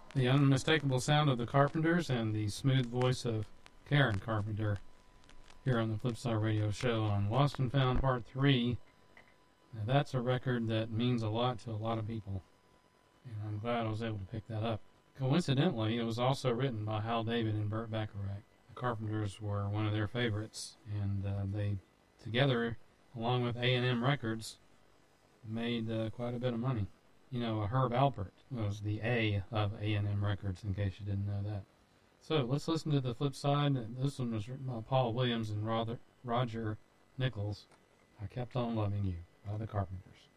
The unmistakable sound of the Carpenters and the smooth voice of Karen Carpenter here on the Flipside Radio Show on Lost and Found Part 3. Now that's a record that means a lot to a lot of people, and I'm glad I was able to pick that up. Coincidentally, it was also written by Hal David and Burt Bacharach. The Carpenters were one of their favorites, and they, together, along with A&M Records, made quite a bit of money. You know, Herb Alpert was the A of A&M Records, in case you didn't know that. So, let's listen to the flip side. This one was written by Paul Williams and Roger Nichols. I Kept On Loving You by the Carpenters.